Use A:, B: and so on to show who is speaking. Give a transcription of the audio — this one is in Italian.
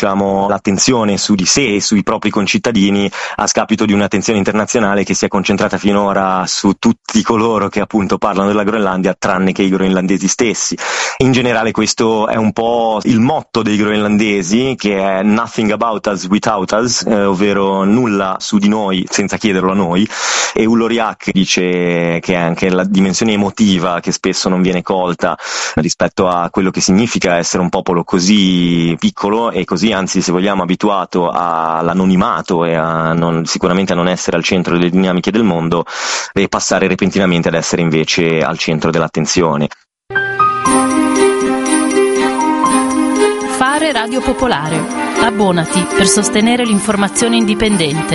A: diciamo, l'attenzione su di sé e sui propri concittadini a scapito di un'attenzione internazionale che si è concentrata finora su tutti coloro che appunto parlano della Groenlandia, tranne che i groenlandesi stessi. In generale questo è un po' il motto dei groenlandesi, che è nothing about us without us, ovvero nulla su di noi senza chiederlo a noi, e Uloriak dice che è anche la dimensione emotiva che spesso non viene colta rispetto a quello che significa essere un popolo così piccolo e così, anzi se vogliamo, abituato all'anonimato e sicuramente a non essere al centro delle dinamiche del mondo, e passare repentinamente ad essere invece al centro dell'attenzione.
B: Fare Radio Popolare. Abbonati per sostenere l'informazione indipendente.